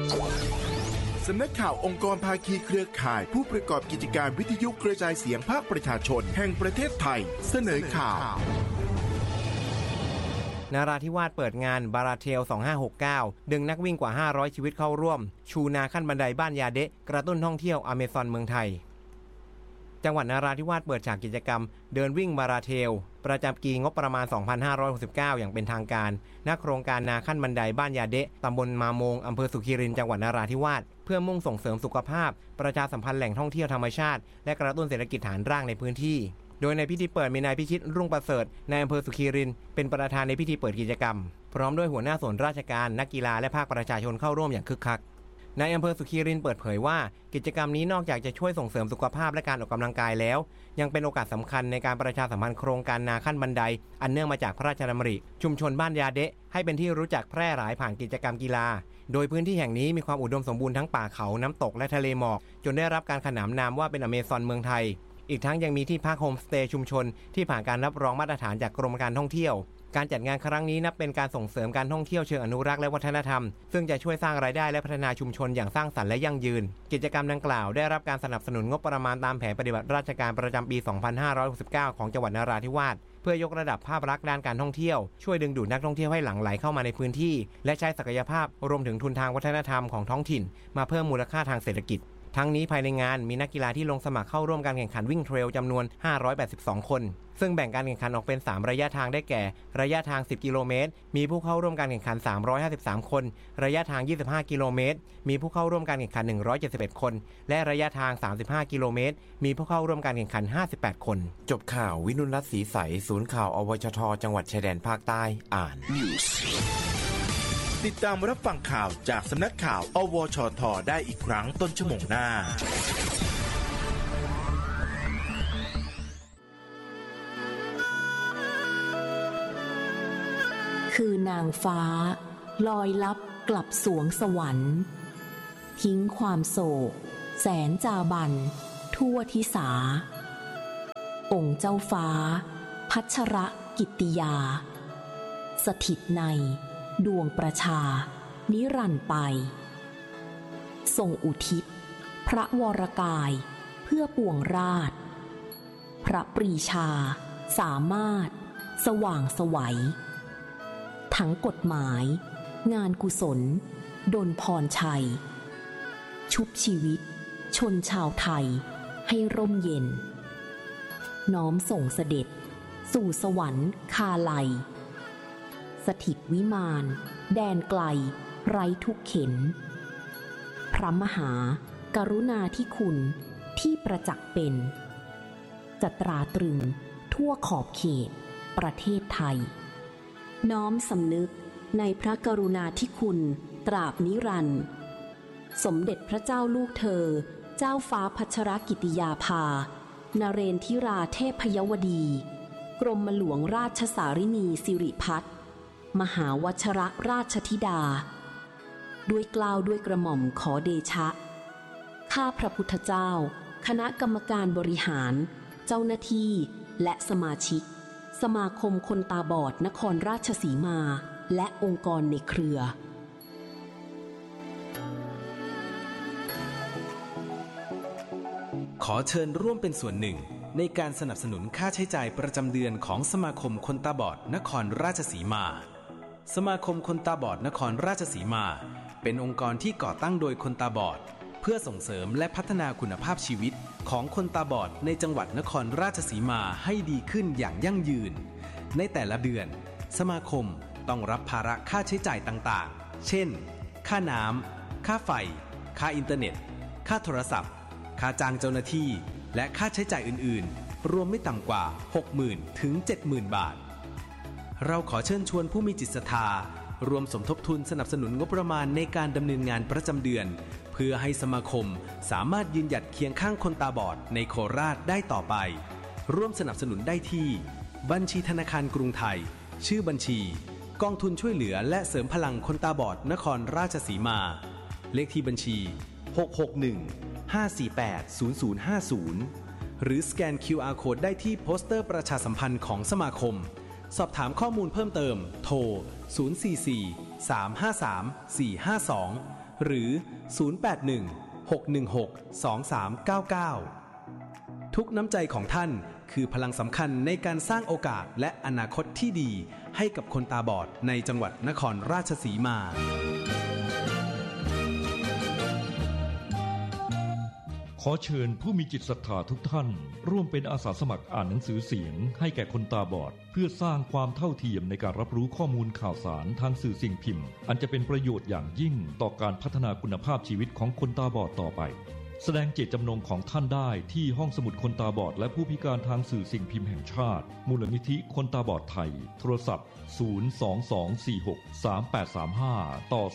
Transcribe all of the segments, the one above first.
สำนักข่าวองค์กรภาคีเครือข่ายผู้ประกอบกิจการวิทยุกระจายเสียงภาคประชาชนแห่งประเทศไทยเสนอข่าวนราธิวาสเปิดงานบาราเทล2569ดึงนักวิ่งกว่า500ชีวิตเข้าร่วมชูนาขั้นบันไดบ้านยาเดะกระตุ้นท่องเที่ยวอเมซอนเมืองไทยจังหวัดนราธิวาสเปิดฉากกิจกรรมเดินวิ่งบาราเทลประจำปีงบประมาณ 2569 อย่างเป็นทางการณโครงการนาขั้นบันไดบ้านยาเดะตำบลมาโมงอำเภอสุขีรินจังหวัดนราธิวาสเพื่อมุ่งส่งเสริมสุขภาพประชาสัมพันธ์แหล่งท่องเที่ยวธรรมชาติและกระตุ้นเศรษฐกิจฐานรากในพื้นที่โดยในพิธีเปิดมีนายพิชิตรุ่งประเสริฐนายอำเภอสุขีรินเป็นประธานในพิธีเปิดกิจกรรมพร้อมด้วยหัวหน้าส่วนราชการนักกีฬาและภาคประชาชนเข้าร่วมอย่างคึกคักนายอำเภอสุขีรินเปิดเผยว่ากิจกรรมนี้นอกจากจะช่วยส่งเสริมสุขภาพและการออกกำลังกายแล้วยังเป็นโอกาสสำคัญในการประชาสัมพันธ์โครงการนาขั้นบันไดอันเนื่องมาจากพระราชดำริชุมชนบ้านยาเดะให้เป็นที่รู้จักแพร่หลายผ่านกิจกรรมกีฬาโดยพื้นที่แห่งนี้มีความอุดมสมบูรณ์ทั้งป่าเขาน้ำตกและทะเลหมอกจนได้รับการขนานนามว่าเป็นอเมซอนเมืองไทยอีกทั้งยังมีที่พักโฮมสเตย์ชุมชนที่ผ่านการรับรองมาตรฐานจากกรมการท่องเที่ยวการจัดงานครั้งนี้นับเป็นการส่งเสริมการท่องเที่ยวเชิงอนุรักษ์และวัฒนธรรมซึ่งจะช่วยสร้างรายได้และพัฒนาชุมชนอย่างสร้างสรรค์และยั่งยืนกิจกรรมดังกล่าวได้รับการสนับสนุนงบประมาณตามแผนปฏิบัติราชการประจำปี 2569 ของจังหวัดนราธิวาสเพื่อยกระดับภาพลักษณ์ด้านการท่องเที่ยวช่วยดึงดูดนักท่องเที่ยวให้หลั่งไหลเข้ามาในพื้นที่และใช้ศักยภาพรวมถึงทุนทางวัฒนธรรมของท้องถิ่นมาเพิ่มมูลค่าทางเศรษฐกิจทั้งนี้ภายในงานมีนักกีฬาที่ลงสมัครเข้าร่วมการแข่งขันวิ่งเทรลจำนวน582คนซึ่งแบ่งการแข่งขันออกเป็น3ระยะทางได้แก่ระยะทาง10กิโลเมตรมีผู้เข้าร่วมการแข่งขัน353คนระยะทาง25กิโลเมตรมีผู้เข้าร่วมการแข่งขัน171คนและระยะทาง35กิโลเมตรมีผู้เข้าร่วมการแข่งขัน58คนจบข่าววินุรัตน์ศรีใสศูนย์ข่าวอวชทจังหวัดชายแดนภาคใต้อ่านติดตามรับฟังข่าวจากสำนักข่าวอวชทได้อีกครั้งต้นชั่วโมงหน้าคือนางฟ้าลอยลับกลับสวงสวรรค์ทิ้งความโศกแสนจาบันทั่วทิสาองค์เจ้าฟ้าพัชรกิตติยาสถิตในดวงประชานิรันดร์ไปทรงอุทิศพระวรกายเพื่อปวงราชพระปรีชาสามารถสว่างไสวทั้งกฎหมายงานกุศลดลพรชัยชุบชีวิตชนชาวไทยให้ร่มเย็นน้อมส่งเสด็จสู่สวรรค์คาไลสถิตวิมานแดนไกลไร้ทุกเข็นพระมหากรุณาธิคุณที่ประจักษ์เป็นจะตราตรึงทั่วขอบเขตประเทศไทยน้อมสำนึกในพระกรุณาธิคุณตราบนิรันดร์สมเด็จพระเจ้าลูกเธอเจ้าฟ้าพัชรกิติยาภานเรนทิราเทพยวดีกรมหลวงราชสารินีสิริพัฒน์มหาวชรราชธิดาด้วยเกล้าด้วยกระหม่อมขอเดชะข้าพระพุทธเจ้าคณะกรรมการบริหารเจ้าหน้าที่และสมาชิกสมาคมคนตาบอดนครราชสีมาและองค์กรในเครือขอเชิญร่วมเป็นส่วนหนึ่งในการสนับสนุนค่าใช้จ่ายประจำเดือนของสมาคมคนตาบอดนครราชสีมาสมาคมคนตาบอดนครราชสีมาเป็นองค์กรที่ก่อตั้งโดยคนตาบอดเพื่อส่งเสริมและพัฒนาคุณภาพชีวิตของคนตาบอดในจังหวัดนครราชสีมาให้ดีขึ้นอย่างยั่งยืนในแต่ละเดือนสมาคมต้องรับภาระค่าใช้จ่ายต่างๆเช่นค่าน้ำค่าไฟค่าอินเทอร์เน็ตค่าโทรศัพท์ค่าจ้างเจ้าหน้าที่และค่าใช้จ่ายอื่นๆรวมไม่ต่ำกว่า 60,000 ถึง 70,000 บาทเราขอเชิญชวนผู้มีจิตศรัทธารวมสมทบทุนสนับสนุนงบประมาณในการดำเนินงานประจำเดือนเพื่อให้สมาคมสามารถยืนหยัดเคียงข้างคนตาบอดในโคราชได้ต่อไปร่วมสนับสนุนได้ที่บัญชีธนาคารกรุงไทยชื่อบัญชีกองทุนช่วยเหลือและเสริมพลังคนตาบอดนครราชสีมาเลขที่บัญชี661-548-0050หรือสแกน QR Code ได้ที่โปสเตอร์ประชาสัมพันธ์ของสมาคมสอบถามข้อมูลเพิ่มเติมโทร044-353-452 หรือ 081-616-2399 ทุกน้ำใจของท่านคือพลังสำคัญในการสร้างโอกาสและอนาคตที่ดีให้กับคนตาบอดในจังหวัดนครราชสีมาขอเชิญผู้มีจิตศรัทธาทุกท่านร่วมเป็นอาสาสมัครอ่านหนังสือเสียงให้แก่คนตาบอดเพื่อสร้างความเท่าเทียมในการรับรู้ข้อมูลข่าวสารทางสื่อสิ่งพิมพ์อันจะเป็นประโยชน์อย่างยิ่งต่อการพัฒนาคุณภาพชีวิตของคนตาบอดต่อไปแสดงเจตจำนงของท่านได้ที่ห้องสมุดคนตาบอดและผู้พิการทางสื่อสิ่งพิมพ์แห่งชาติมูลนิธิคนตาบอดไทยโทรศัพท์022463835ต่อ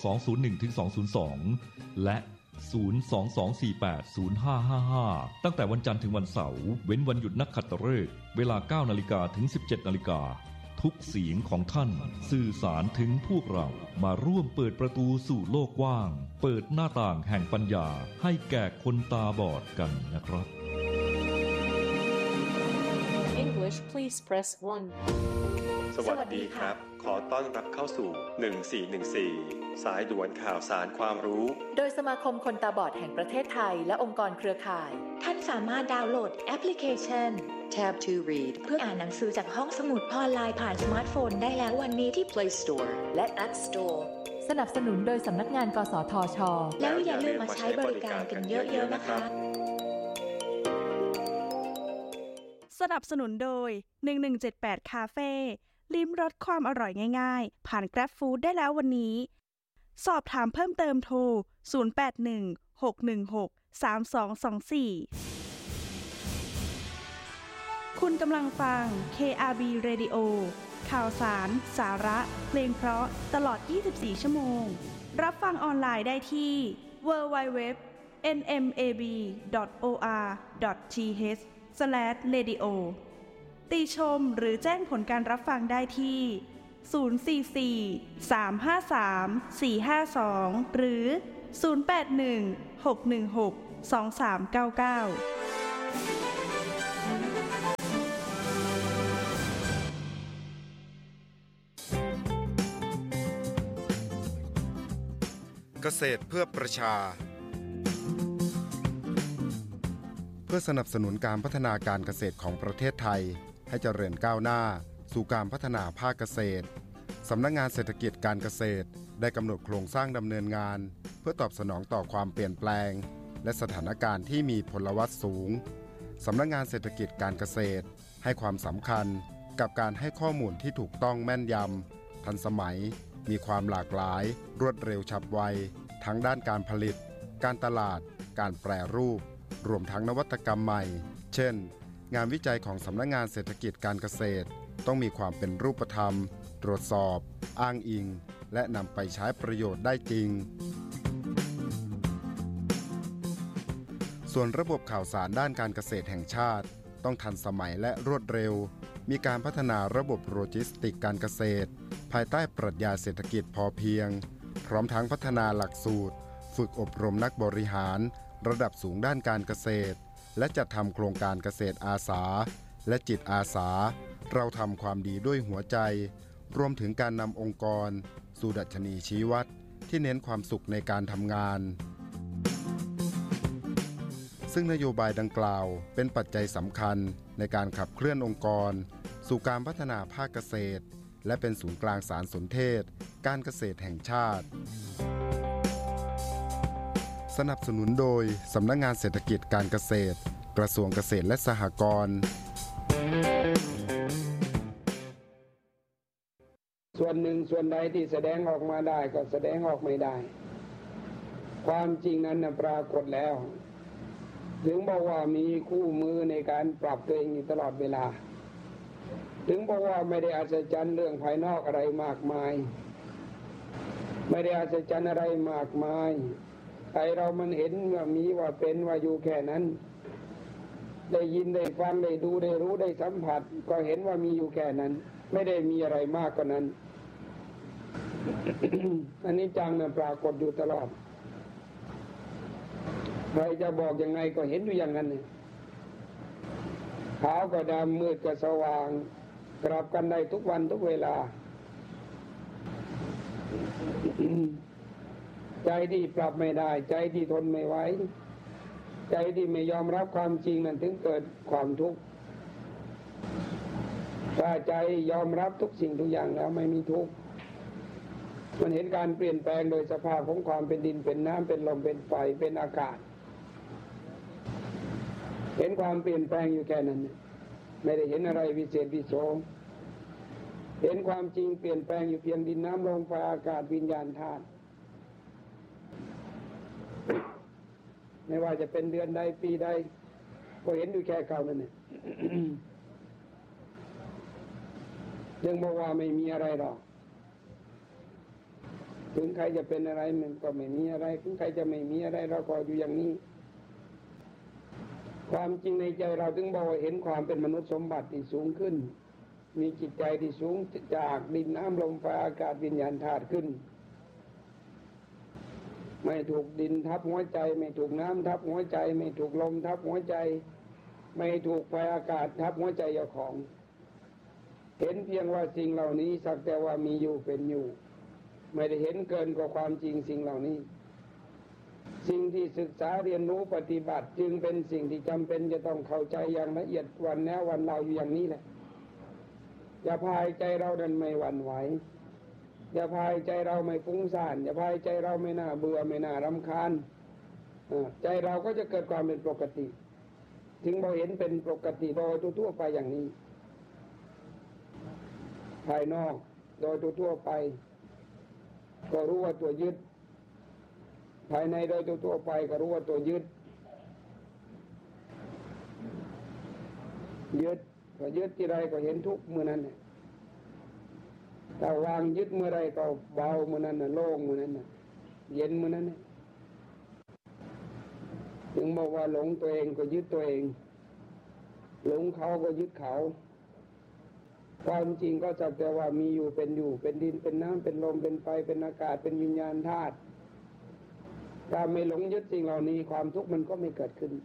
201-202และ022480555ตั้งแต่วันจันทร์ถึงวันเสาร์เว้นวันหยุดนักขัตฤกษ์เวลา 9:00 นถึง 17:00 นทุกเสียงของท่านสื่อสารถึงพวกเรามาร่วมเปิดประตูสู่โลกกว้างเปิดหน้าต่างแห่งปัญญาให้แก่คนตาบอดกันนะครับ English please press 1 สวัสดีครับขอต้อนรับเข้าสู่1414สายด่วนข่าวสารความรู้โดยสมาคมคนตาบอดแห่งประเทศไทยและองค์กรเครือข่ายท่านสามารถดาวน์โหลดแอปพลิเคชัน Tab to Read เพื่ออ่านหนังสือจากห้องสมุดออนไลน์ผ่านสมาร์ทโฟนได้แล้ววันนี้ที่ Play Store และ App Store สนับสนุนโดยสำนักงานกสทช. แล้วอย่าลืมมาใช้บริการกันเยอะๆนะคะสนับสนุนโดย1178คาเฟ่ลิ้มรสความอร่อยง่ายๆผ่าน Grab Food ได้แล้ววันนี้สอบถามเพิ่มเติมโทร0816163224คุณกำลังฟัง KRB Radio ข่าวสารสาระเพลงเพราะตลอด24ชั่วโมงรับฟังออนไลน์ได้ที่ www.nmab.or.th/radio ติชมหรือแจ้งผลการรับฟังได้ที่044-353-452หรือ081-616-2399 เกษตรเพื่อประชาเพื่อสนับสนุนการพัฒนาการเกษตรของประเทศไทยให้เจริญก้าวหน้าสู่การพัฒนาภาคเกษตรสำนักงานเศรษฐกิจการเกษตรได้กำหนดโครงสร้างดำเนินงานเพื่อตอบสนองต่อความเปลี่ยนแปลงและสถานการณ์ที่มีพลวัตสูงสำนักงานเศรษฐกิจการเกษตรให้ความสำคัญกับการให้ข้อมูลที่ถูกต้องแม่นยำทันสมัยมีความหลากหลายรวดเร็วฉับไวทั้งด้านการผลิตการตลาดการแปรรูปรวมทั้งนวัตกรรมใหม่เช่นงานวิจัยของสำนักงานเศรษฐกิจการเกษตรต้องมีความเป็นรูปธรรมตรวจสอบอ้างอิงและนำไปใช้ประโยชน์ได้จริงส่วนระบบข่าวสารด้านการเกษตรแห่งชาติต้องทันสมัยและรวดเร็วมีการพัฒนาระบบโลจิสติกการเกษตรภายใต้ปรัชญาเศรษฐกิจพอเพียงพร้อมทั้งพัฒนาหลักสูตรฝึกอบรมนักบริหารระดับสูงด้านการเกษตรและจัดทำโครงการเกษตรอาสาและจิตอาสาเราทำความดีด้วยหัวใจรวมถึงการนำองค์กรสู่ดัชนีชี้วัดที่เน้นความสุขในการทำงานซึ่งนโยบายดังกล่าวเป็นปัจจัยสำคัญในการขับเคลื่อนองค์กรสู่การพัฒนาภาคเกษตรและเป็นศูนย์กลางสารสนเทศการเกษตรแห่งชาติสนับสนุนโดยสำนักงานเศรษฐกิจการเกษตรกระทรวงเกษตรและสหกรณ์ส่วนหนึ่งส่วนใดที่แสดงออกมาได้ก็แสดงออกไม่ได้ความจริงนั้นปรากฏแล้วถึงบอกว่ามีคู่มือในการปรับตัวเองอยู่ตลอดเวลาถึงบอกว่าไม่ได้อัศจรรย์เรื่องภายนอกอะไรมากมายไม่ได้อัศจรรย์อะไรมากมายแต่เรามันเห็นว่ามีว่าเป็นว่าอยู่แค่นั้นได้ยินได้ฟังได้ดูได้รู้ได้สัมผัสก็เห็นว่ามีอยู่แค่นั้นไม่ได้มีอะไรมากกว่านั้น อันนี้จังนะปรากฏอยู่ตลอดใครจะบอกยังไงก็เห็นอยู่อย่างนั้นเนี่ยขาวก็ดำมืดก็สว่างกลับกันได้ทุกวันทุกเวลาใจที่ปรับไม่ได้ใจที่ทนไม่ไหวใจที่ไม่ยอมรับความจริงนั้นถึงเกิดความทุกข์ถ้าใจยอมรับทุกสิ่งทุกอย่างแล้วไม่มีทุกข์มันเห็นการเปลี่ยนแปลงโดยสภาพของความเป็นดินเป็นน้ำเป็นลมเป็นไฟเป็นอากาศเห็นความเปลี่ยนแปลงอยู่แค่นั้นไม่ได้เห็นอะไรวิเศษวิโสเห็นความจริงเปลี่ยนแปลงอยู่เพียงดินน้ำลมไฟอากาศวิญญาณธาตุไม่ว่าจะเป็นเดือนใดปีใดก็เห็นอยู่แค่เก่านั่นแหละยังบอกว่าไม่มีอะไรหรอกถึงใครจะเป็นอะไรมันก็ไม่มีอะไรถึงใครจะไม่มีอะไรเราก็อยู่อย่างนี้ความจริงในใจเราถึงบอกว่าเห็นความเป็นมนุษย์สมบัติที่สูงขึ้นมีจิตใจที่สูงจากดินน้ำลมไฟอากาศวิญญาณธาตุขึ้นไม่ถูกดินทับหัวใจไม่ถูกน้ำทับหัวใจไม่ถูกลมทับหัวใจไม่ถูกไฟอากาศทับหัวใจเจ้าของเห็นเพียงว่าสิ่งเหล่านี้สักแต่ว่ามีอยู่เป็นอยู่ไม่ได้เห็นเกินกว่าความจริงสิ่งเหล่านี้สิ่งที่ศึกษาเรียนรู้ปฏิบัติจึงเป็นสิ่งที่จำเป็นจะต้องเข้าใจอย่างละเอียดวันแน่วันเราอยู่อย่างนี้แหละอย่าพายใจเราดันไม่หวั่นไหวอย่าพายใจเราไม่ฟุ้งซ่านอย่าพายใจเราไม่น่าเบื่อไม่น่ารำคาญใจเราก็จะเกิดความเป็นปกติถึงเราเห็นเป็นปกติโดยทั่วไปอย่างนี้ภายนอกโดยทั่วไปก็รู้ว่าตัวยึดภายในโดยทั่วไปก็รู้ว่าตัวยึดก็ยึดที่ไรก็เห็นทุกข์เมื่อนั้นถ้าวางยึดเมื่อไรก็เบาเมื่อนั้นโล่งเมื่อนั้นเย็นเมื่อนั้นถึงบอกว่าหลงตัวเองก็ยึดตัวเองหลงเขาก็ยึดเขาความจริงก็สักแต่ว่ามีอยู่เป็นอยู่เป็นดินเป็นน้ำเป็นลมเป็นไฟเป็นอากาศเป็นวิญญาณธาตุถ้าไม่หลงยึดสิ่งเหล่านี้ความทุกข์มันก็ไม่เกิดขึ้น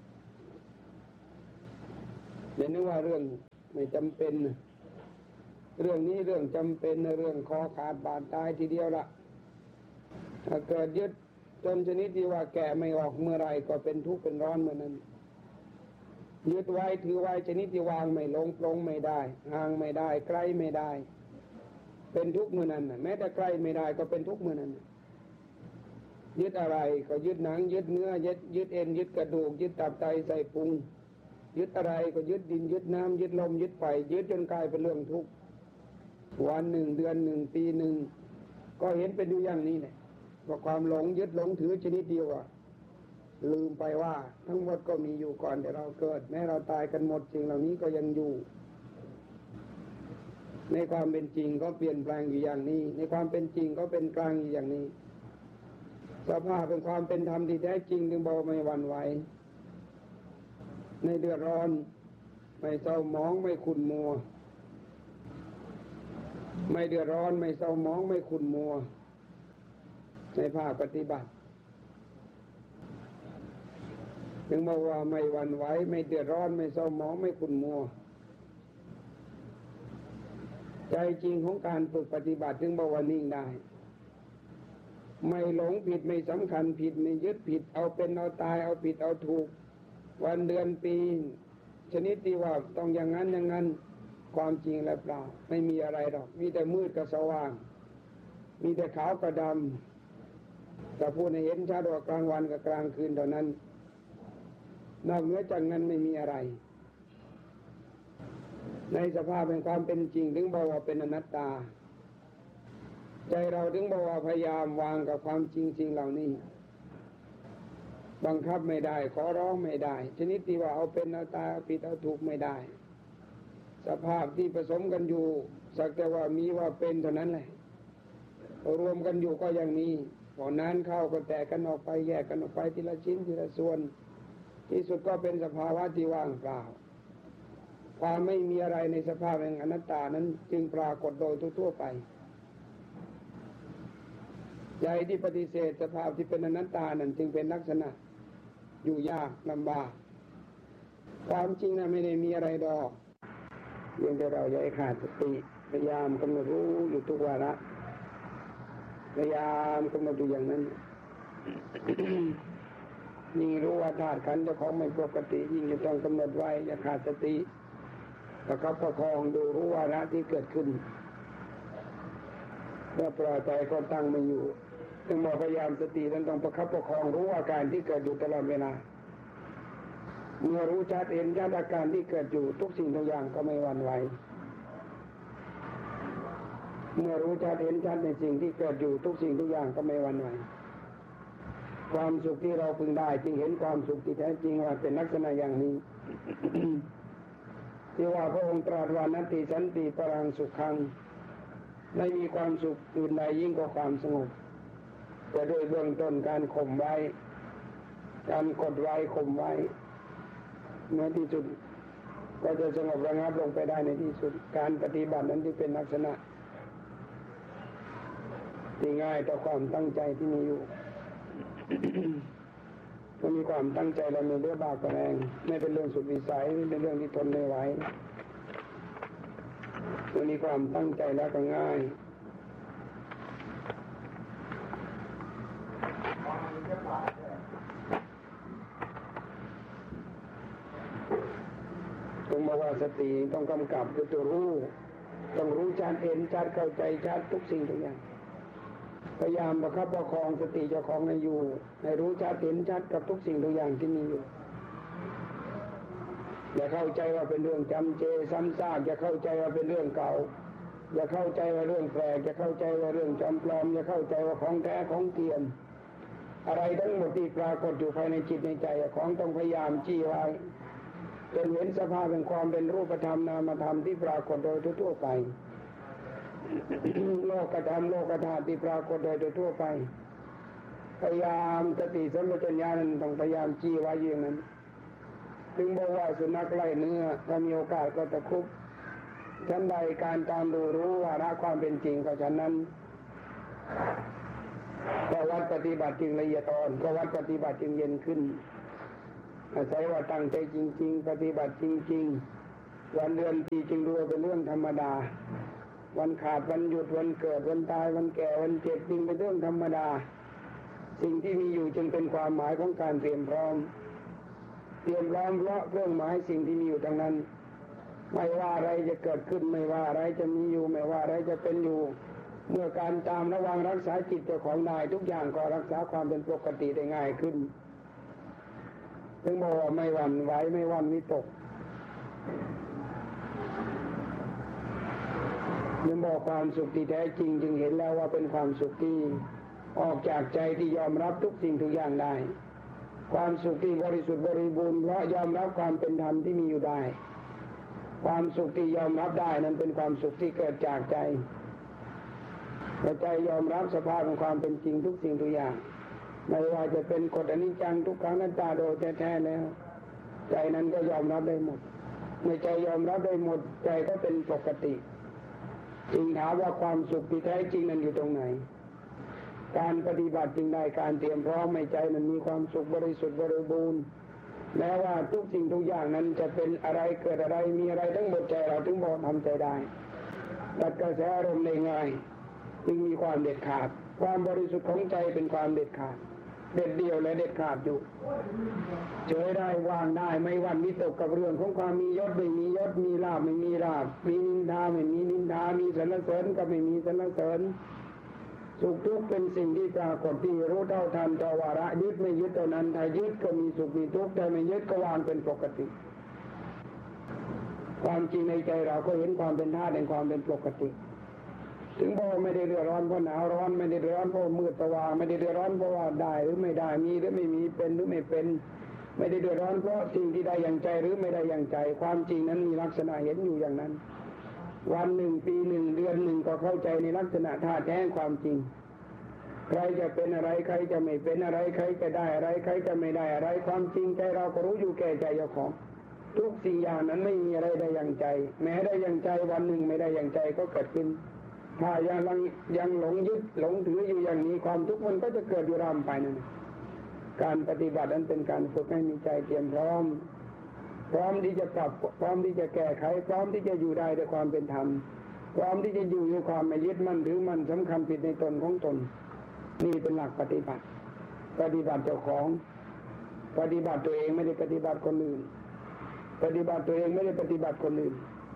เดี๋ยวนึกว่าเรื่องไม่จำเป็นเรื่องนี้เรื่องจำเป็นเรื่องคอขาดบาดตายทีเดียวละถ้าเกิดยึดจนชนิดที่ว่าแก่ไม่ออกเมื่อไรก็เป็นทุกข์เป็นร้อนเมื่อนั้นยึดไว้ถือไว้ชนิดที่วางไม่ลงปลงไม่ได้ห่างไม่ได้ใกล้ไม่ได้เป็นทุกข์เมื่อนั้นแม้แต่ใกล้ไม่ได้ก็เป็นทุกข์เมื่อนั้นยึดอะไรก็ยึดหนังยึดเนื้อยึดเอ็นยึดกระดูกยึดตับไตไส้พุงยึดอะไรก็ยึดดินยึดน้ำยึดลมยึดไฟยึดจนกลายเป็นเรื่องทุกข์วันหนึ่งเดือนหนึ่งปีหนึ่งก็เห็นเป็นอยู่อย่างนี้แหละว่าความหลงยึดหลงถือชนิดเดียวลืมไปว่าทั้งหมดก็มีอยู่ก่อนแต่เราเกิดแม้เราตายกันหมดสิ่งเหล่านี้ก็ยังอยู่ในความเป็นจริงก็เปลี่ยนแปลงอยู่อย่างนี้ในความเป็นจริงก็เป็นกลางอยู่อย่างนี้สภาพเป็นความเป็นธรรมที่แท้จริงจึงบอกไม่หวั่นไหวในเดือดร้อนไม่เศร้าหมองไม่ขุ่นมัวไม่เดือดร้อนไม่เศร้าหมองไม่ขุ่นมัวในภาคปฏิบัติถึงบอกว่าไม่หวั่นไหวไม่เดือดร้อนไม่เศร้าหมองไม่ขุ่นมัวใจจริงของการฝึกปฏิบัติถึงบอกว่านิ่งได้ไม่หลงผิดไม่สำคัญผิดไม่ยึดผิดเอาเป็นเอาตายเอาผิดเอาถูกวันเดือนปีชนิดที่ว่าต้องอย่างนั้นอย่างนั้นความจริงแล้วเปล่าไม่มีอะไรหรอกมีแต่มืดกับสว่างมีแต่ขาวกับดำแต่พูดให้เห็นชัดว่ากลางวันกับกลางคืนเท่านั้นนอกเหนือจากนั้นไม่มีอะไรในสภาพแห่งความเป็นจริงถึงบอกว่าเป็นอนัตตาใจเราถึงบอกว่าพยายามวางกับความจริงสิ่งเหล่านี้บังคับไม่ได้ขอร้องไม่ได้ชนิดที่ว่าเอาเป็นเอาตายเอาผิดเอาถูกไม่ได้สภาพที่ผสมกันอยู่สักแต่ว่ามีว่าเป็นเท่านั้นแหละรวมกันอยู่ก็ยังมีพอนั้นเข้าก็แตกกันออกไปแยกกันออกไปทีละชิ้นทีละส่วนที่สุดก็เป็นสภาวะที่ว่างเปล่าความไม่มีอะไรในสภาพแห่งอนัตตานั้นจึงปรากฏโดยทั่วไปใจที่ปฏิเสธสภาพที่เป็นอนัตตานั้นจึงเป็นลักษณะอยู่ยากลำบากความจริงนั้นไม่ได้มีอะไรดอกเพียงแต่เราอย่าให้ขาดสติพยายามกำหนดรู้อยู่ทุกวาระพยายามกำหนดอยู่อย่างนั้นยิ่งรู้ว่าธาตุขันธ์เจ้าของไม่ปกติยิ่งจะต้องกำหนดไว้อย่าขาดสติประคับประคองดูรู้วาระที่เกิดขึ้นเมื่อปล่อยใจก็ตั้งไม่อยู่ต้องพยายามสตินั้นต้องประคับประคองรู้อาการที่เกิดอยู่ตลอดเวลาเมื่อรู้ชัดเห็นชัดอาการที่เกิดอยู่ทุกสิ่งทุกอย่างก็ไม่หวั่นไหวเมื่อรู้ชัดเห็นชัดในสิ่งที่เกิดอยู่ทุกสิ่งทุกอย่างก็ไม่หวั่นไหวความสุขที่เราพึงได้จึงเห็นความสุขที่แท้จริงว่าเป็นลักษณะอย่างนี้ ที่ว่าพระองค์ตรัสว่านัตติสันติปรังสุขขังไม่มีความสุขอื่นใดยิ่งกว่าความสงบแต่โดยเบื้องต้นการข่มไว้การกดไว้ข่มไว้ในที่สุดก็จะสงบระงับลงไปได้ในที่สุดการปฏิบัตินั้นที่เป็นลักษณะที่ง่ายต่อความตั้งใจที่มีอยู่ ก็มีความตั้งใจแล้วมีเรื่องบากแรงไม่เป็นเรื่องสุดวิสัยไม่เป็นเรื่องที่ทนไม่ไหวก็มีความตั้งใจแล้วก็ง่ายต้องบอกว่าสติต้องกำกับด้วยตัวรู้ต้องรู้ชัดเห็นชัดเข้าใจชัดทุกสิ่งทุกอย่างพยายามประคับประคองสติเจ้าของให้อยู่ให้รู้ชัดเห็นชัดกับทุกสิ่งทุกอย่างที่มีอยู่อย่าเข้าใจว่าเป็นเรื่องจำเจซ้ำซากอย่าเข้าใจว่าเป็นเรื่องเก่าอย่าเข้าใจว่าเรื่องแปลกอย่าเข้าใจว่าเรื่องจอมปลอมอย่าเข้าใจว่าของแท้ของเทียมอะไรทั้งหมดที่ปรากฏอยู่ภายในจิตในใจของต้องพยายามจี้ไว้จนเห็นสภาพเป็นความเป็นรูปธรรมนามธรรมที่ปรากฏโดยทั่วไป โลกธรรมโลกธาตุที่ปรากฏโดยทั่วไปพยายามสติสัมปชัญญะนั้นต้องพยายามจี้ไว้อย่างนั้นถึงบอกว่าสุนัขไล่เนื้อถ้ามีโอกาสก็ตะครุบชั้นใดการตามดูรู้วาระความเป็นจริงก็ฉะนั้นก็วัดปฏิบัติจึงละเอียดอ่อนก็วัดปฏิบัติจึงเย็นขึ้นอาศัยว่าตั้งใจจริงๆปฏิบัติจริงๆวันเดือนปีจึงรู้เป็นเรื่องธรรมดาวันขาดวันหยุดวันเกิดวันตายวันแก่วันเจ็บจึงเป็นเรื่องธรรมดาสิ่งที่มีอยู่จึงเป็นความหมายของการเตรียมพร้อมเพราะเครื่องหมายสิ่งที่มีอยู่ทั้งนั้นไม่ว่าอะไรจะเกิดขึ้นไม่ว่าอะไรจะมีอยู่ไม่ว่าอะไรจะเป็นอยู่เมื่อการตามระวังรักษาจิตเจ้าของได้ทุกอย่างก็รักษาความเป็นปกติได้ง่ายขึ้นถึงบอกว่าไม่หวั่นไหวไม่หวั่นวิตกถึงบอกความสุขที่แท้จริงจึงเห็นแล้วว่าเป็นความสุขที่ออกจากใจที่ยอมรับทุกสิ่งทุกอย่างได้ความสุขที่บริสุทธิ์บริบูรณ์เพราะยอมรับความเป็นธรรมที่มีอยู่ได้ความสุขที่ยอมรับได้นั้นเป็นความสุขที่เกิดจากใจใจยอมรับสภาพของความเป็นจริงทุกสิ่งทุกอย่างไม่ว่าจะเป็นกฎอนิจจังทุกขังอนัตตาโดยแท้ๆแล้วใจนั้นก็ยอมรับได้หมดเมื่อใจยอมรับได้หมดใจก็เป็นปกติจึงถามว่าความสุขที่แท้จริงนั้นอยู่ตรงไหนการปฏิบัติจึงได้การเตรียมพร้อมให้ใจมันมีความสุขบริสุทธิ์บริบูรณ์แม้ว่าทุกสิ่งทุกอย่างนั้นจะเป็นอะไรเกิดอะไรมีอะไรทั้งหมดใจเราถึงบอกทำใจได้ตัดกระแสอารมณ์ได้ง่ายจึงมีความเด็ดขาดความบริสุทธิ์ของใจเป็นความเด็ดขาดเด็ดเดี่ยวและเด็ดขาดอยู่เฉยได้วางได้ไม่หวั่นวิตกกับเรื่องของความมียศไม่มียศมีลาภไม่มีลาภมีนินทาไม่มีนินทามีสรรเสริญก็ไม่มีสรรเสริญสุขทุกข์เป็นสิ่งที่ปรากฏที่รู้เท่าทันต่อวาระยึดไม่ยึดเท่านั้นถ้ายึดก็มีสุขมีทุกข์แต่ไม่ยึดก็วางเป็นปกติความจริงในใจเราก็เห็นความเป็นธาตุแห่งความเป็นปกติถึงบอกไม่ได้เดือดร้อนเพราะหนาวร้อนไม่ได้เดือดร้อนเพราะมืดสว่างไม่ได้เดือดร้อนเพราะว่าได้หรือไม่ได้มีหรือไม่มีเป็นหรือไม่เป็นไม่ได้เดือดร้อนเพราะสิ่งที่ได้อย่างใจหรือไม่ได้อย่างใจความจริงนั้นมีลักษณะเห็นอยู่อย่างนั้นวันหนึ่งปีหนึ่งเดือนหนึ่งก็เข้าใจในลักษณะธาตุแท้ความจริงใครจะเป็นอะไรใครจะไม่เป็นอะไรใครจะได้อะไรใครจะไม่ได้อะไรความจริงใจเราก็รู้อยู่แก่ใจเจ้าของทุกสิ่งอย่างนั้นไม่มีอะไรได้อย่างใจแม้ได้อย่างใจวันหนึ่งไม่ได้อย่างใจก็เกิดขึ้นถ้ายังหลงยึดหลงถืออยู่อย่างนี้ความทุกข์มันก็จะเกิดอยู่ร่ำไปนั่นการปฏิบัตินั้นเป็นการฝึกให้มีใจเตรียมพร้อมที่จะปรับพร้อมที่จะแก้ไขพร้อมที่จะอยู่ได้ด้วยความเป็นธรรมพร้อมที่จะอยู่ด้วยความไม่ยึดมั่นถือมั่นสำคัญผิดในตนของตนนี่เป็นหลักปฏิบัติปฏิบัติเจ้าของปฏิบัติตัวเองไม่ได้ปฏิบัติคนอื่นปฏิบัติตัวเองไม่ได้ปฏิบัติคนอื่น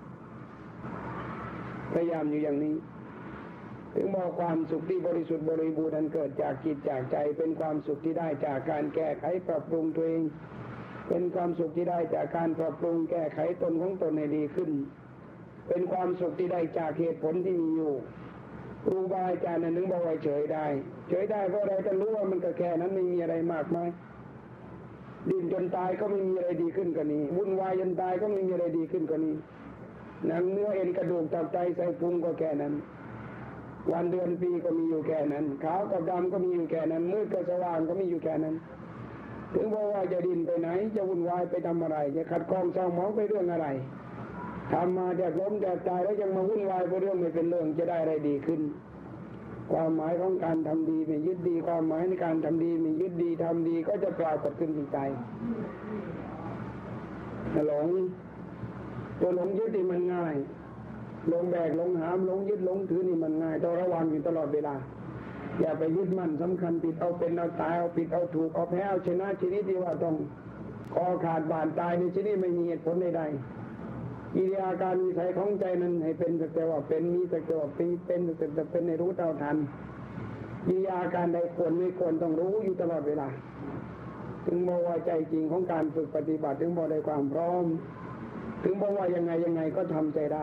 พยายามอยู่อย่างนี้ถึงบอกความสุขที่บริสุทธิ์บริบูรณ์นั้นเกิดจากจิตจากใจเป็นความสุขที่ได้จากการแก้ไขปรับปรุงตัวเองเป็นความสุขที่ได้จากการปรับปรุงแก้ไขตนของตนให้ดีขึ้นเป็นความสุขที่ได้จากเหตุผลที่มีอยู่ครูบาอาจารย์นั้นนึกบอกว่าเฉยได้เพราะเราจะรู้ว่ามันก็แค่นั้นไม่มีอะไรมากมายดิ้นจนตายก็ไม่มีอะไรดีขึ้นกว่านี้วุ่นวายจนตายก็ไม่มีอะไรดีขึ้นกว่านี้หนังเนื้อเอ็นกระดูกตับไตไส้พุงก็แค่นั้นวันเดือนปีก็มีอยู่แค่นั้นขาวกับดำก็มีอยู่แค่นั้นมืดกับสว่างก็มีอยู่แค่นั้นถึงบอกว่าจะดิ้นไปไหนจะวุ่นวายไปทำอะไรจะขัดข้องเศร้าหมองไปเรื่องอะไรทำมาจากล้มจากตายแล้วยังมาวุ่นวายไปเรื่องไม่เป็นเรื่องจะได้อะไรดีขึ้นความหมายของการทำดีไม่ยึดดีความหมายในการทำดีไม่ยึดดีทำดีก็จะปรากฏขึ้นที่ใจหลงตัวหลงยึดนี่มันง่ายหลงแบกหลงหามหลงยึดหลงถือนี่มันง่ายต้องระวังอยู่ตลอดเวลาอย่าไปยึดมั่นสำคัญผิดเอาเป็นเอาตายเอาผิดเอาถูกเอาแพ้เอาชนะชนิดที่ว่าต้องคอขาดบาดตายในชนิดไม่มีเหตุผลใดๆกิริยาการวิสัยของใจนั้นให้เป็นแต่ว่าเป็นมีแต่ว่าเป็นแต่เป็นในรู้เท่าทันกิริยาการใดควรไม่ควรต้องรู้อยู่ตลอดเวลาถึงบอกว่าใจจริงของการฝึกปฏิบัติถึงบอกได้ความพร้อมถึงบอกว่ายังไงก็ทำใจได้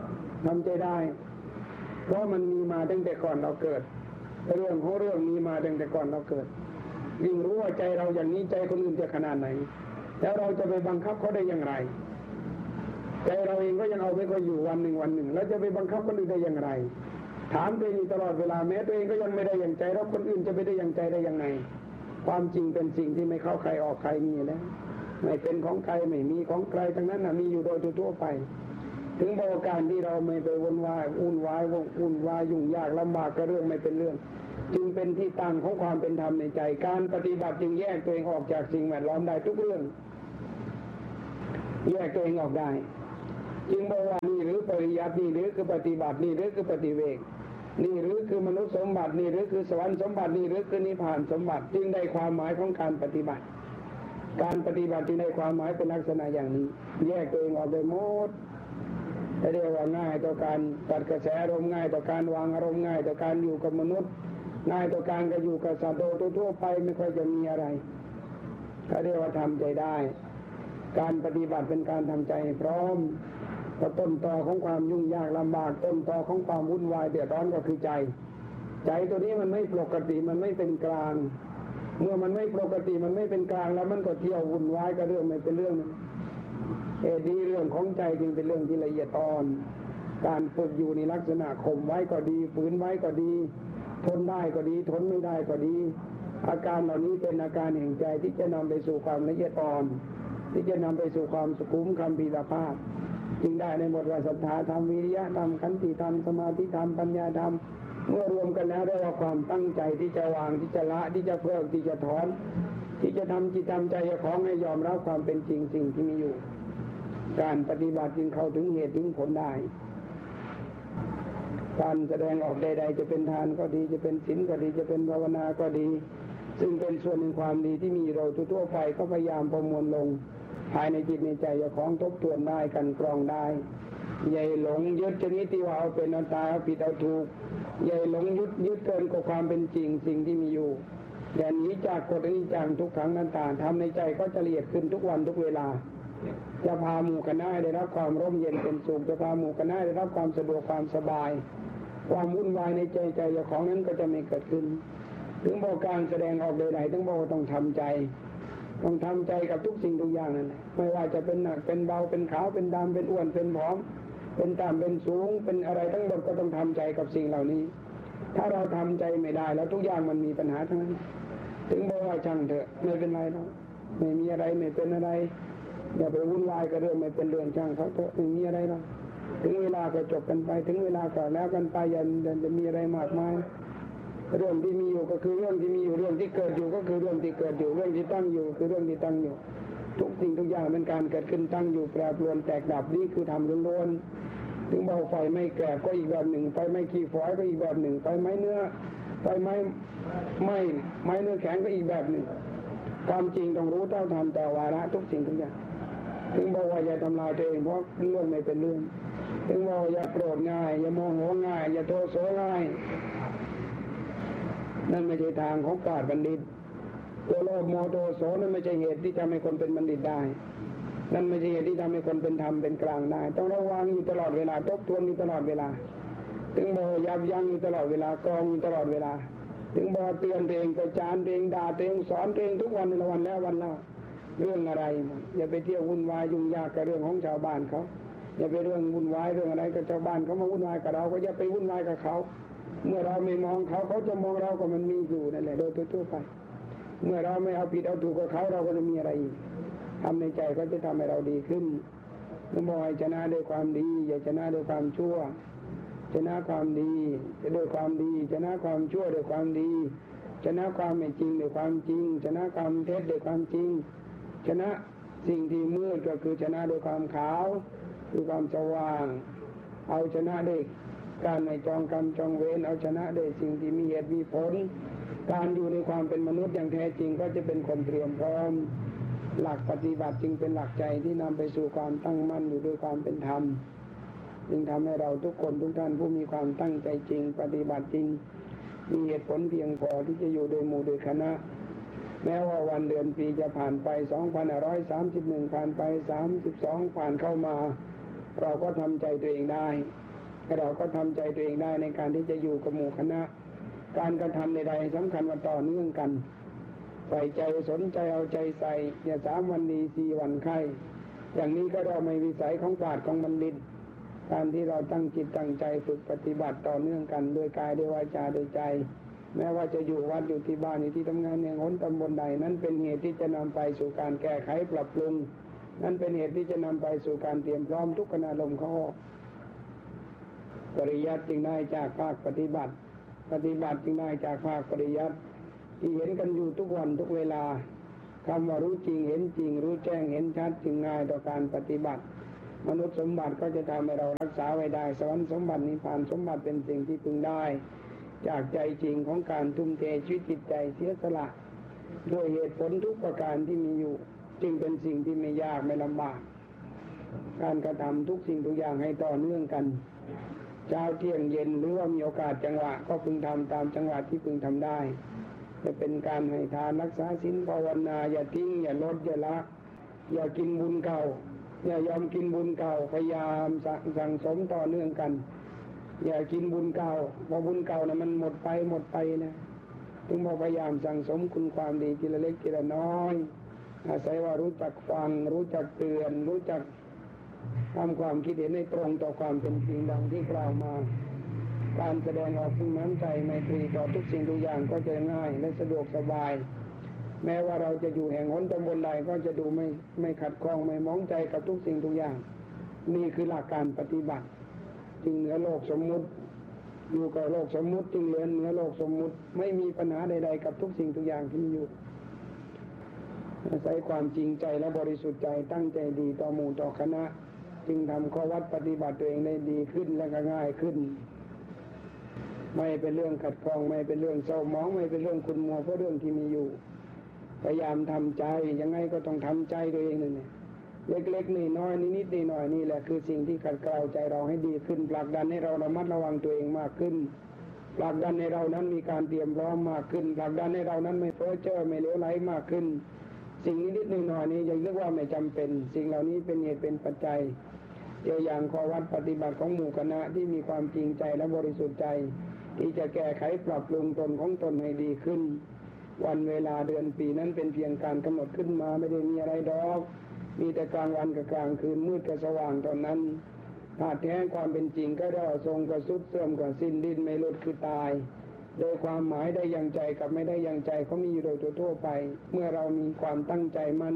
เพราะมันมีมาตั้งแต่ก่อนเราเกิดเรื่องของเรื่องมีมาตั้งแต่ก่อนเราเกิดยิ่งรู้ว่าใจเราอย่างนี้ใจคนอื่นจะขนาดไหนแล้วเราจะไปบังคับเขาได้อย่างไรใจเราเองก็ยังเอาไม่ค่อยอยู่วันหนึ่งแล้วจะไปบังคับคนอื่นได้อย่างไรถามตัวเองตลอดเวลาแม้ตัวเองก็ยังไม่ได้อย่างใจแล้วคนอื่นจะไปได้อย่างใจได้ยังไงความจริงเป็นสิ่งที่ไม่เข้าใครออกใครมีแล้วไม่เป็นของใครไม่มีของใครทั้งนั้นมีอยู่โดยทั่วไปถึงบอกการที่เราไม่ไปวุ่นวายยุ่งยากลำบากก็เรื่องไม่เป็นเรื่องจึงเป็นที่ตั้งของความเป็นธรรมในใจการปฏิบัติจึงแยกตัวเองออกจากสิ่งแวดล้อมได้ทุกเรื่องแยกตัวเองออกได้จึงบอกว่านี่หรือปริยัตินี่หรือคือปฏิบัตินี่หรือคือปฏิเวกนี่หรือคือมนุษย์สมบัตินี่หรือคือสวรรค์สมบัตินี่หรือคือนิพพานสมบัติจึงได้ความหมายของการปฏิบัติจึงได้ความหมายเป็นลักษณะอย่างนี้แยกตัวเองออกได้หมดเรียกว่าง่ายต่อการตัดกระแสอารมณ์ง่ายต่อการวางอารมณ์ง่ายต่อการอยู่กับมนุษย์ง่ายต่อการก็อยู่กับสัตว์ทั่วไปไม่ค่อยจะมีอะไรเขาเรียกว่าทำใจได้การปฏิบัติเป็นการทำใจพร้อมเพราะต้นตอของความยุ่งยากลำบากต้นตอของความวุ่นวายเดือดร้อนก็คือใจตัวนี้มันไม่ปกติมันไม่เป็นกลางเมื่อมันไม่ปกติมันไม่เป็นกลางแล้วมันก็เที่ยววุ่นวายกับเรื่องไม่เป็นเรื่องดีเรื่องของใจจึงเป็นเรื่องที่ละเอียดอ่อนการฝึกอยู่ในลักษณะข่มไว้ก็ดีฝืนไว้ก็ดีทนได้ก็ดีทนไม่ได้ก็ดีอาการเหล่านี้เป็นอาการแห่งใจที่จะนำไปสู่ความละเอียดอ่อนที่จะนำไปสู่ความสุขุมคัมภีรภาพจึงได้ในหมวดว่าศรัทธาธรรมวิริยะธรรมขันติธรรมสมาธิธรรมปัญญาธรรมเมื่อรวมกันแล้วได้ว่าความตั้งใจที่จะวางที่จะละที่จะเพิกที่จะถอนที่จะทำจิตทำใจของให้ยอมรับความเป็นจริงสิ่งที่มีอยู่การปฏิบัติจึงเข้าถึงเหตุถึงผลได้การแสดงออกใดๆจะเป็นทานก็ดีจะเป็นศีลก็ดีจะเป็นภาวนาก็ดีซึ่งเป็นส่วนหนึ่งความดีที่มีเราทั่วไปก็พยายามประมวลลงภายในจิตในใจของทบทวนได้กันกรองได้อย่าหลงยึดชนิดที่ว่าเอาเป็นเอาตายเอาผิดเอาถูกอย่าหลงยึดเกินกว่าความเป็นจริงสิ่งที่มีอยู่อย่าหนีจากกฎอนิจจังทุกขังต่างๆทำในใจก็จะละเอียดขึ้นทุกวันทุกเวลาจะพาหมู่คณะได้รับความร่มเย็นเป็นสุขจะพาหมู่คณะได้รับความสะดวกความสบายความวุ่นวายในใจของนั้นก็จะไม่เกิดขึ้นถึงบอกการแสดงออกใดๆต้องบอกว่าต้องทำใจกับทุกสิ่งทุกอย่างนั่นแหละไม่ว่าจะเป็นหนักเป็นเบาเป็นขาวเป็นดำเป็นอ้วนเป็นผอมเป็นต่ำเป็นสูงเป็นอะไรทั้งหมดก็ต้องทำใจกับสิ่งเหล่านี้ถ้าเราทำใจไม่ได้แล้วทุกอย่างมันมีปัญหาทั้งนั้นถึงบอกว่าช่างเถอะไม่เป็นไรหรอกไม่มีอะไรไม่เป็นอะไรอย่าไปวุ่นวายกับเรื่องไม่เป็นเรื่องช่างเขาเถอะไม่มีอะไรหรอกถึงเวลาก็จบกันไปถึงเวลาก็แล้วกันไปอย่าจะมีอะไรมากมายเรื่องที่มีอยู่ก็คือเรื่องที่มีอยู่เรื่องที่เกิดอยู่ก็คือเรื่องที่เกิดอยู่เรื่องที่ตั้งอยู่คือเรื่องที่ตั้งอยู่ทุกสิ่งทุกอย่างเป็นการเกิดขึ้นตั้งอยู่แปรปรวนแตกดับนี่คือธรรมล้วนๆถึงเบาไฟไม่แกรบก็อีกแบบหนึ่งไฟไม่ขี้ฝอยก็อีกแบบหนึ่งไฟไม่เนื้อไฟไม้เนื้อแข็งก็อีกแบบหนึ่งความจริงต้องรู้เท่าทันแต่วาระทุกสิ่งทุกอย่างถึงบอกว่าอย่าทำลายตัวเองเพราะเรื่องไม่เป็นเรื่องถึงบอกอย่าโกรธง่ายอย่าโมโหง่ายอย่าโทโสง่ายนั่นไม่ใช่ทางของปราชญ์บัณฑิตตัวโลภโมโทโสนั่นไม่ใช่เหตุที่ทำให้คนเป็นบัณฑิตได้นั่นไม่ใช่เหตุที่ทำให้คนเป็นธรรมเป็นกลางได้ต้องระวังอยู่ตลอดเวลาทบทวนอยู่ตลอดเวลาถึงบอกยับยั้งอยู่ตลอดเวลากองอยู่ตลอดเวลาถึงบอกเตือนตัวเองประจานตัวเองด่าตัวเองสอนตัวเองทุกวันในวันแล้ววันเล่าเรื่องอะไรอย่าไปเที่ยววุ่นวายยุ่งยากกับเรื่องของชาวบ้านเขาอย่าไปเรื่องวุ่นวายเรื่องอะไรกับชาวบ้านเขามาวุ่นวายกับเราก็อย่าไปวุ่นวายกับเขาเมื่อเราไม่มองเขาเขาจะมองเราก็มันมีอยู่นั่นแหละโดยทั่วไปเมื่อเราไม่เอาผิดเอาถูกกับเขาเราก็จะมีอะไรอีกทำในใจก็จะทำให้เราดีขึ้นต้องบอกให้ชนะด้วยความดีอย่าชนะด้วยความชั่วชนะความดีด้วยความดีชนะความชั่วด้วยความดีชนะความไม่จริงด้วยความจริงชนะความเท็จด้วยความจริงชนะสิ่งที่มืดก็คือชนะด้วยความขาวคือความสว่างเอาชนะด้วยการไม่จองกรรมจองเวรเอาชนะด้วยสิ่งที่มีเหตุมีผลการอยู่ในความเป็นมนุษย์อย่างแท้จริงก็จะเป็นคนเตรียมพร้อมหลักปฏิบัติจึงเป็นหลักใจที่นำไปสู่ความตั้งมั่นอยู่ด้วยความเป็นธรรมจึงทำให้เราทุกคนทุกท่านผู้มีความตั้งใจจริงปฏิบัติจริงมีเหตุผลเพียงพอที่จะอยู่โดยหมู่โดยคณะแม้ว่าวันเดือนปีจะผ่านไป2531ผ่านไป32ผ่านเข้ามาเราก็ทำใจตัวเองได้เราก็ทำใจตัวเองได้ในการที่จะอยู่กับหมู่คณะการกระทำใดๆสำคัญว่าต่อเนื่องกันใส่ใจสนใจเอาใจใส่อย่า3 วันดี4 วันไข้อย่างนี้ก็เราไม่วิสัยของปราชญ์ของบัณฑิตการที่เราตั้งจิตตั้งใจฝึกปฏิบัติต่อเนื่องกันด้วยกายด้วยวาจาด้วยใจแม้ว่าจะอยู่วัดอยู่ที่บ้านอยู่ที่ทำงานในหนตำบลใดนั้นเป็นเหตุที่จะนำไปสู่การแก้ไขปรับปรุงนั้นเป็นเหตุที่จะนำไปสู่การเตรียมพร้อมทุกขณะลมเข้าออกปริยัติจึงได้จากภาคปฏิบัติปฏิบัติจึงได้จากภาคปริยัติที่เห็นกันอยู่ทุกวันทุกเวลาคำว่ารู้จริงเห็นจริงรู้แจ้งเห็นชัดจึงง่ายต่อการปฏิบัติมนุษย์สมบัติก็จะทำให้เรารักษาไว้ได้สวรรค์สมบัตินิพพานสมบัติเป็นสิ่งที่พึงได้จากใจจริงของการทุ่มเทชีวิตจิตใจเสียสละด้วยเหตุผลทุกประการที่มีอยู่จึงเป็นสิ่งที่ไม่ยากไม่ลำบากการกระทำทุกสิ่งทุกอย่างให้ต่อเนื่องกันเช้าเที่ยงเย็นหรือว่ามีโอกาสจังหวะก็พึงทำตามจังหวะที่พึงทำได้จะเป็นการให้ทานรักษาศีลภาวนาอย่าทิ้งอย่าลดอย่าละอย่ากินบุญเก่าอย่ายอมกินบุญเก่าพยายามสั่งสมต่อเนื่องกันอย่ากินบุญเก่าเพราะบุญเก่านะมันหมดไปนะถึงพยายามสั่งสมคุณความดีทีละเล็กทีละน้อยอาศัยว่ารู้จักฟังรู้จักเตือนรู้จักทำความคิดเห็นให้ตรงต่อความเป็นจริงดังที่กล่าวมาการแสดงออกถึงน้ำใจไมตรีต่อทุกสิ่งทุกอย่างก็จะง่ายและสะดวกสบายแม้ว่าเราจะอยู่แห่งหนตำบลใดก็จะดูไม่ขัดข้องไม่มองใจกับทุกสิ่งทุกอย่างนี่คือหลักการปฏิบัติจึงเหนือโลกสมมุติอยู่กับโลกสมมุติจึงเหนือโลกสมมุติไม่มีปัญหาใดๆกับทุกสิ่งทุกอย่างที่มีอยู่อาศัยความจริงใจและบริสุทธิ์ใจตั้งใจดีต่อหมู่ต่อคณะจึงทำข้อวัดปฏิบัติตัวเองได้ดีขึ้นและก็ง่ายขึ้นไม่เป็นเรื่องขัดข้องไม่เป็นเรื่องเศร้าหมองไม่เป็นเรื่องขุ่นมัวเพราะเรื่องที่มีอยู่พยายามทำใจยังไงก็ต้องทำใจตัวเองนั่นแหละเล็กๆน้อยๆนิดๆหน่อยๆนี่แหละคือสิ่งที่ขัดเกลาใจเราให้ดีขึ้นผลักดันให้เราระมัดระวังตัวเองมากขึ้นผลักดันให้เรานั้นมีการเตรียมพร้อมมากขึ้นผลักดันให้เรานั้นไม่เพ้อเจ้อไม่เหลวไหลมากขึ้นสิ่งนิดๆหน่อยๆนี้ยังนึกว่าไม่จำเป็นสิ่งเหล่านี้เป็นเหตุเป็นปัจจัยอย่างข้อวัดปฏิบัติของหมู่คณะที่มีความจริงใจและบริสุทธิ์ใจที่จะแก้ไขปรับปรุงตนของตนให้ดีขึ้นวันเวลาเดือนปีนั้นเป็นเพียงการกำหนดขึ้นมาไม่ได้มีอะไรดอกมีแต่กลางวันกับกลางคืนมืดกับสว่างตอนนั้นถ้าแท้ความเป็นจริงก็ได้ทรงกระสุดเสื่อมกว่าสิ้นดินไม่ลดคือตายโดยความหมายได้ยังใจกับไม่ได้ยังใจเขามีอยู่โดยทั่วไปเมื่อเรามีความตั้งใจมั่น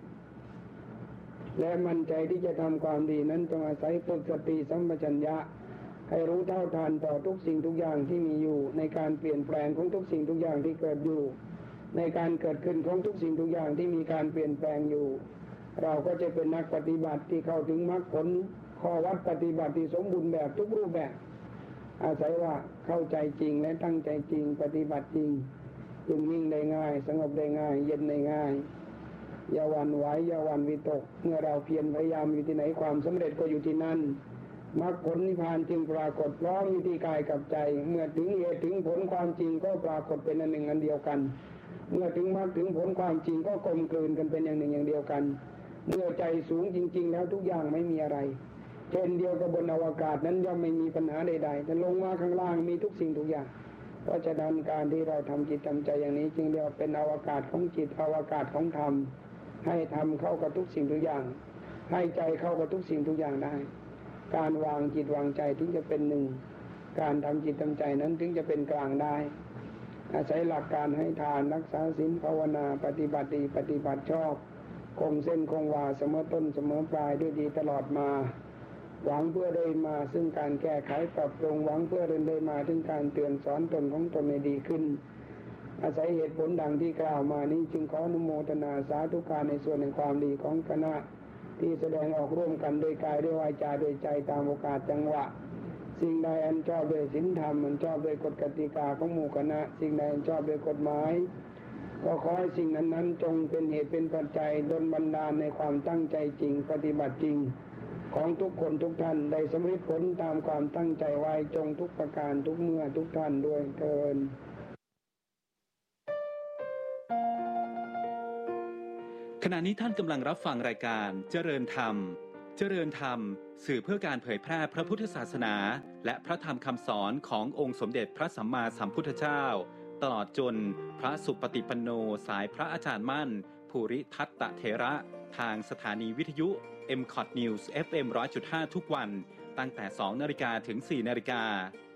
และมั่นใจที่จะทำความดีนั้นต้องอาศัยฝึกสติสัมปชัญญะให้รู้เท่าทันต่อทุกสิ่งทุกอย่างที่มีอยู่ในการเปลี่ยนแปลงของทุกสิ่งทุกอย่างที่เกิดอยู่ในการเกิดขึ้นของทุกสิ่งทุกอย่างที่มีการเปลี่ยนแปลงอยู่เราก็จะเป็นนักปฏิบัติที่เข้าถึงมรรคผลข้อวัดปฏิบัติที่สมบูรณ์แบบทุกรูปแบบอาศัยว่าเข้าใจจริงและตั้งใจจริงปฏิบัติจริงจึงนิ่งได้ง่ายสงบได้ง่ายเย็นได้ง่ายอย่าหวั่นไหวอย่าหวั่นวิตกเมื่อเราเพียรพยายามอยู่ที่ไหนความสำเร็จก็อยู่ที่นั่นมรรคผลนิพพานจึงปรากฏพร้อมอยู่ที่กายกับใจเมื่อถึงเหตุถึงผลความจริงก็ปรากฏเป็นอันหนึ่งอันเดียวกันเมื่อถึงมรรคถึงผลความจริงก็กลมกลืนกันเป็นอย่างหนึ่งอย่างเดียวกันเมื่อใจสูงจริงๆแล้วทุกอย่างไม่มีอะไรเช่นเดียวกับบนอวกาศนั้นย่อมไม่มีปัญหาใดๆแต่ลงมาข้างล่างมีทุกสิ่งทุกอย่างเพราะฉะนั้นการที่เราทำจิตทำใจอย่างนี้จึงเรียกว่าเป็นอวกาศของจิตอวกาศของธรรมให้ทำเข้ากับทุกสิ่งทุกอย่างให้ใจเข้ากับทุกสิ่งทุกอย่างได้การวางจิตวางใจถึงจะเป็นหนึ่งการทำจิตทำใจนั้นถึงจะเป็นกลางได้อาศัยหลักการให้ทานรักษาศีลภาวนาปฏิบัติดีปฏิบัติชอบคงเส้นคงวาเสมอต้นเสมอปลายด้วยดีตลอดมาหวังเพื่อได้มาซึ่งการแก้ไขปรับปรุงหวังเพื่อได้มาถึงการเตือนสอนตนของตนให้ดีขึ้นอาศัยเหตุผลดังที่กล่าวมานี้จึงขออนุโมทนาสาธุการในส่วนแห่งความดีของคณะที่แสดงออกร่วมกันโดยกายด้วยวาจาโดยใจตามโอกาสจังหวะสิ่งใดอันชอบโดยศีลธรรมอันชอบโดยกฎกติกาของหมู่คณะสิ่งใดอันชอบโดยกฎหมายก็ขอให้สิ่งนั้นจงเป็นเหตุเป็นปัจจัยดลบันดาลในความตั้งใจจริงปฏิบัติจริงของทุกคนทุกท่านได้สำเร็จผลตามความตั้งใจไว้จงทุกประการทุกเมื่อทุกท่านด้วยเถิดขณะนี้ท่านกำลังรับฟังรายการเจริญธรรมเจริญธรรมสื่อเพื่อการเผยแพร่พระพุทธศาสนาและพระธรรมคำสอนขององค์สมเด็จพระสัมมาสัมพุทธเจ้าตลอดจนพระสุปฏิปันโนสายพระอาจารย์มั่นภูริทัตตเถระทางสถานีวิทยุ MCOT News FM 100.5 ทุกวันตั้งแต่ 2 นาฬิกาถึง 4 นาฬิกา